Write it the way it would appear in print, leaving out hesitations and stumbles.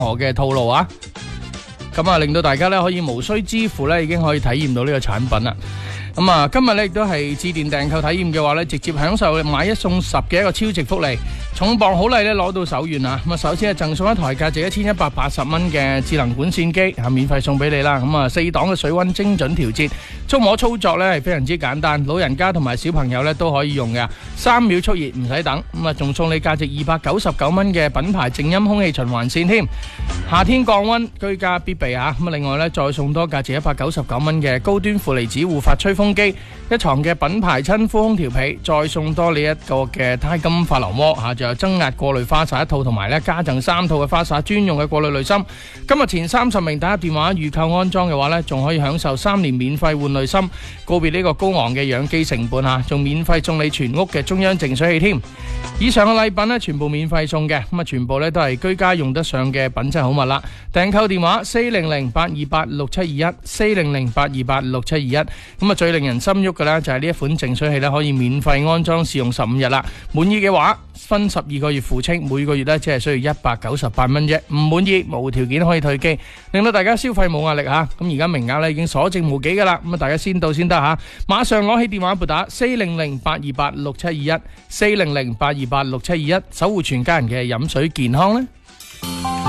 何嘅套路啊。咁啊，令到大家咧可以無需支付咧，已經可以體驗到呢個產品啦。咁啊，今日咧亦都係致電訂購體驗嘅話咧，直接享受買1送10嘅一個超值福利，重磅好禮咧攞到手軟啊！咁啊，首先係贈送一台價值1180蚊嘅智能管線機，免費送俾你啦。咁啊，4檔嘅水溫精準調節，觸摸操作咧係非常之簡單，老人家同埋小朋友咧都可以用嘅，3秒速熱唔使等。咁啊，仲送你價值299蚊嘅品牌靜音空氣循環線添，夏天降溫居家必備啊！咁啊，另外咧再送多價值199蚊嘅高端負離子護髮吹風機，一床嘅品牌親膚空調被，再送多你一個嘅鈦金髮流膜吓，仲有增壓過濾花灑1套，同埋咧加贈3套嘅花灑專用嘅過濾濾芯。今日前30名打電話預購安裝嘅話咧，仲可以享受3年免費換濾芯，告別呢個高昂嘅養機成本吓，仲免費送你全屋嘅中央淨水器添。以上嘅禮品咧全部免費送嘅，咁啊全部咧都係居家用得上嘅品質好物啦。訂購電話400-828-6721，400-828-6721。咁啊最令人心喐嘅咧就係呢一款淨水器咧可以免費安裝試用15日啦。滿意嘅話分12個月付清，每個月咧只係需要198蚊啫。唔滿意無條件可以退機，令到大家消費冇壓力吓。咁而家名額咧已經所剩無幾噶啦，咁啊大家先到先得吓。馬上攞起電話撥打400-828-6721，400-828-6721，守護全家人嘅飲水健康咧。